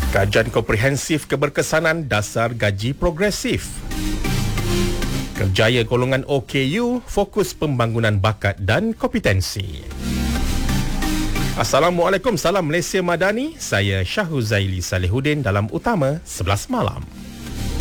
Kajian komprehensif keberkesanan dasar gaji progresif. Kerjaya golongan OKU fokus pembangunan bakat dan kompetensi. Assalamualaikum, salam Malaysia Madani. Saya Syahruzaili Salihuddin dalam Utama 11 Malam.